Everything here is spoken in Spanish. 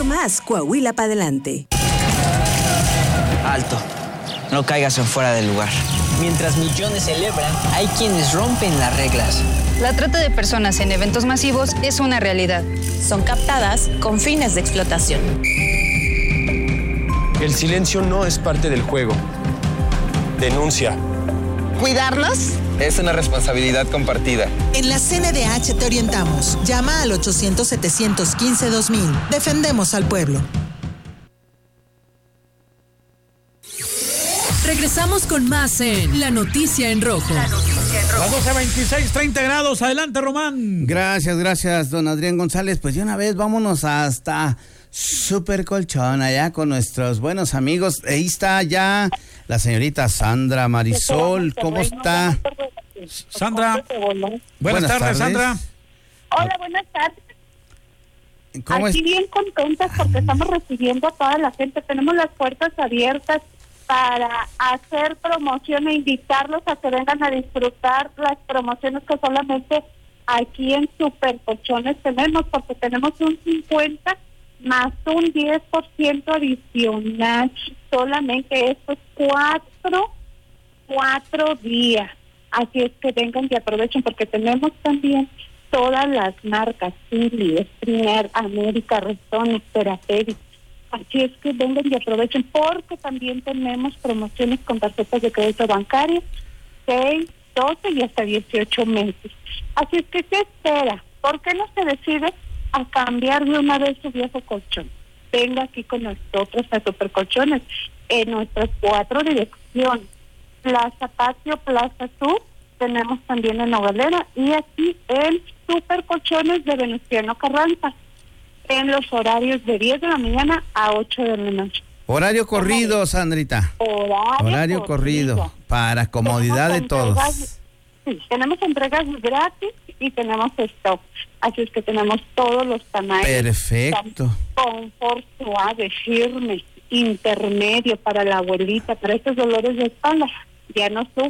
más Coahuila para adelante. Alto, no caigas en fuera del lugar. Mientras millones celebran, hay quienes rompen las reglas. La trata de personas en eventos masivos es una realidad. Son captadas con fines de explotación. El silencio no es parte del juego. Denuncia. ¿Cuidarnos? Es una responsabilidad compartida. En la CNDH te orientamos. Llama al 800-715-2000. Defendemos al pueblo. Regresamos con más en La Noticia en Rojo. Las 12:26, 30 grados. Adelante, Román. Gracias, don Adrián González. Pues de una vez vámonos hasta Super Colchón, allá con nuestros buenos amigos. Ahí está ya la señorita Sandra Marisol. ¿Cómo está? Sandra. Buenas tardes, Sandra. Hola, buenas tardes. ¿Cómo Aquí bien contentas porque estamos recibiendo a toda la gente. Tenemos las puertas abiertas para hacer promoción e invitarlos a que vengan a disfrutar las promociones que solamente aquí en Super Colchones tenemos, porque tenemos un 50 más un 10% adicional, solamente estos 4 días. Así es que vengan y aprovechen, porque tenemos también todas las marcas, Philly, Springer, América, Restone, Terapeutic. Así es que vengan y aprovechen, porque también tenemos promociones con tarjetas de crédito bancario, 6, 12 y hasta 18 meses. Así es que, ¿qué espera? ¿Por qué no se decide a cambiar de una vez su viejo colchón? Venga aquí con nosotros a Super Colchones, en nuestras 4 direcciones. Plaza Patio, Plaza Sur, tenemos también en Nogalera, y aquí en Super Colchones de Venustiano Carranza, en los horarios de 10 de la mañana a 8 de la noche. Horario corrido, Sandrita. Horario corrido, para comodidad de todos. Sí, tenemos entregas gratis y tenemos stock. Así es que tenemos todos los tamaños. Perfecto. Confort suave, firme, intermedio para la abuelita, para estos dolores de espalda. Ya no sufre.